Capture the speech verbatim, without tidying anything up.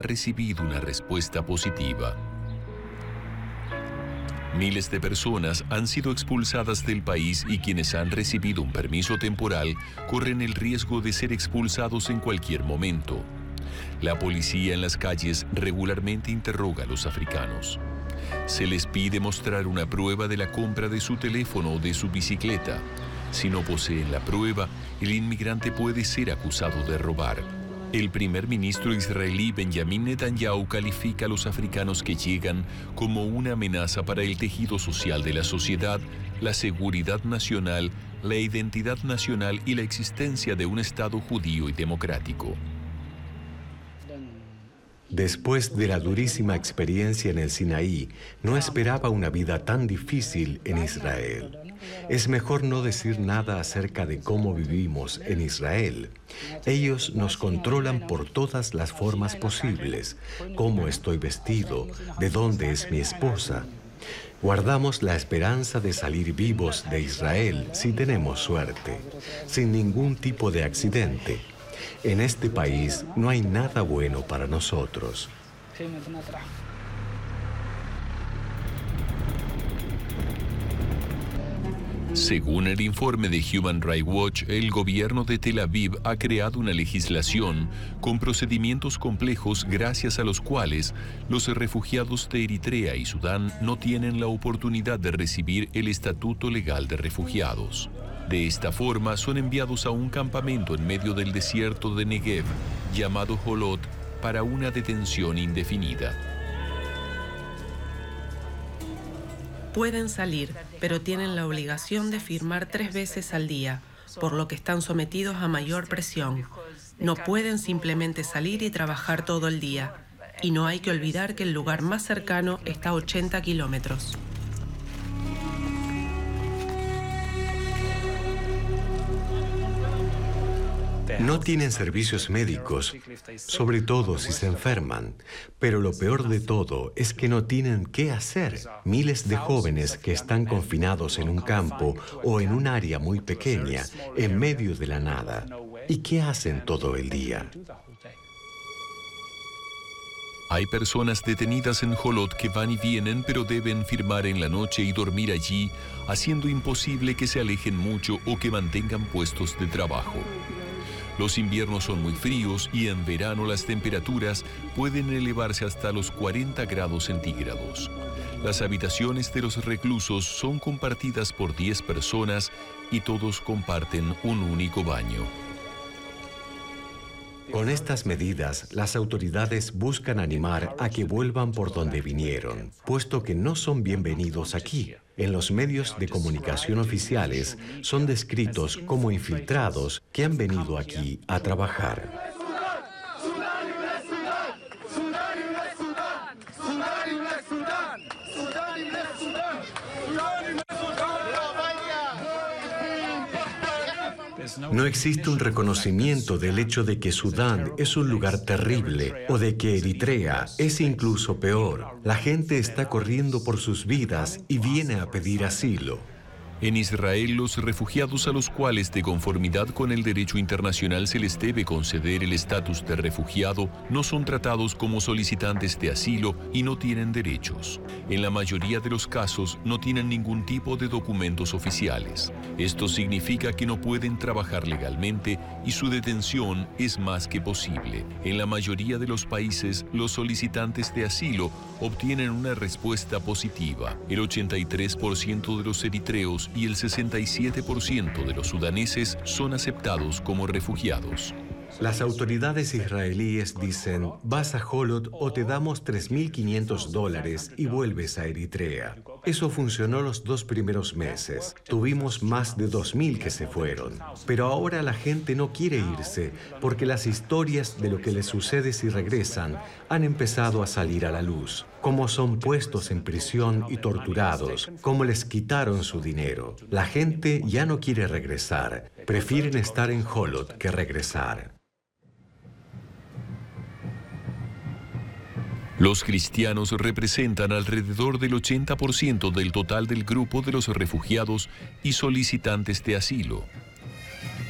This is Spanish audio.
recibido una respuesta positiva. Miles de personas han sido expulsadas del país y quienes han recibido un permiso temporal corren el riesgo de ser expulsados en cualquier momento. La policía en las calles regularmente interroga a los africanos. Se les pide mostrar una prueba de la compra de su teléfono o de su bicicleta. Si no poseen la prueba, el inmigrante puede ser acusado de robar. El primer ministro israelí Benjamin Netanyahu califica a los africanos que llegan como una amenaza para el tejido social de la sociedad, la seguridad nacional, la identidad nacional y la existencia de un Estado judío y democrático. Después de la durísima experiencia en el Sinaí, no esperaba una vida tan difícil en Israel. Es mejor no decir nada acerca de cómo vivimos en Israel. Ellos nos controlan por todas las formas posibles. Cómo estoy vestido, de dónde es mi esposa. Guardamos la esperanza de salir vivos de Israel si tenemos suerte, sin ningún tipo de accidente. En este país no hay nada bueno para nosotros. Según el informe de Human Rights Watch, el gobierno de Tel Aviv ha creado una legislación con procedimientos complejos gracias a los cuales los refugiados de Eritrea y Sudán no tienen la oportunidad de recibir el estatuto legal de refugiados. De esta forma, son enviados a un campamento en medio del desierto de Negev, llamado Holot, para una detención indefinida. Pueden salir, pero tienen la obligación de firmar tres veces al día, por lo que están sometidos a mayor presión. No pueden simplemente salir y trabajar todo el día. Y no hay que olvidar que el lugar más cercano está a ochenta kilómetros. No tienen servicios médicos, sobre todo si se enferman. Pero lo peor de todo es que no tienen qué hacer. Miles de jóvenes que están confinados en un campo o en un área muy pequeña, en medio de la nada. ¿Y qué hacen todo el día? Hay personas detenidas en Holot que van y vienen, pero deben firmar en la noche y dormir allí, haciendo imposible que se alejen mucho o que mantengan puestos de trabajo. Los inviernos son muy fríos y en verano las temperaturas pueden elevarse hasta los cuarenta grados centígrados. Las habitaciones de los reclusos son compartidas por diez personas y todos comparten un único baño. Con estas medidas, las autoridades buscan animar a que vuelvan por donde vinieron, puesto que no son bienvenidos aquí. En los medios de comunicación oficiales son descritos como infiltrados que han venido aquí a trabajar. No existe un reconocimiento del hecho de que Sudán es un lugar terrible o de que Eritrea es incluso peor. La gente está corriendo por sus vidas y viene a pedir asilo. En Israel, los refugiados a los cuales, de conformidad con el derecho internacional, se les debe conceder el estatus de refugiado, no son tratados como solicitantes de asilo y no tienen derechos. En la mayoría de los casos, no tienen ningún tipo de documentos oficiales. Esto significa que no pueden trabajar legalmente y su detención es más que posible. En la mayoría de los países, los solicitantes de asilo obtienen una respuesta positiva. El ochenta y tres por ciento de los eritreos y el sesenta y siete por ciento de los sudaneses son aceptados como refugiados. Las autoridades israelíes dicen, vas a Holot o te damos tres mil quinientos dólares y vuelves a Eritrea. Eso funcionó los dos primeros meses. Tuvimos más de dos mil que se fueron. Pero ahora la gente no quiere irse porque las historias de lo que les sucede si regresan han empezado a salir a la luz. Cómo son puestos en prisión y torturados, cómo les quitaron su dinero. La gente ya no quiere regresar. Prefieren estar en Holot que regresar. Los cristianos representan alrededor del ochenta por ciento del total del grupo de los refugiados y solicitantes de asilo.